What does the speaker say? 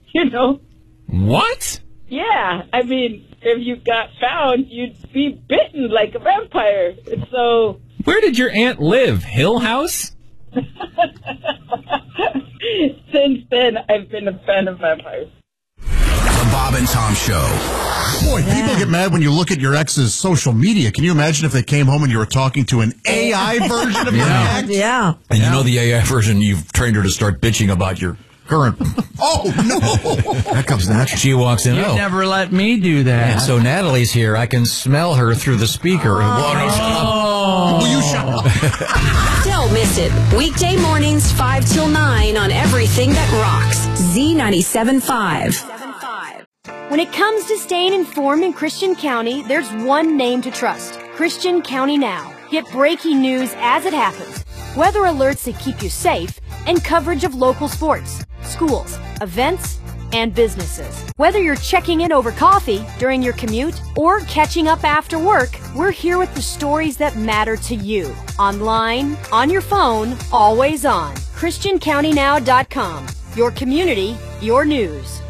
you know. What? Yeah, I mean, if you got found, you'd be bitten like a vampire. So... Where did your aunt live? Hill House? Since then, I've been a fan of vampires. The Bob and Tom Show. Boy, people get mad when you look at your ex's social media. Can you imagine if they came home and you were talking to an AI version of your ex? Yeah. And you know the AI version, you've trained her to start bitching about your current. Oh, no. That comes natural. She walks in. You never let me do that. And so Natalie's here. I can smell her through the speaker. Will you shut up? Don't miss it. Weekday mornings, 5 till 9 on everything that rocks. Z97.5. When it comes to staying informed in Christian County, there's one name to trust. Christian County Now. Get breaking news as it happens, weather alerts that keep you safe, and coverage of local sports, schools, events, and businesses. Whether you're checking in over coffee during your commute or catching up after work, we're here with the stories that matter to you. Online, on your phone, always on. ChristianCountyNow.com. Your community, your news.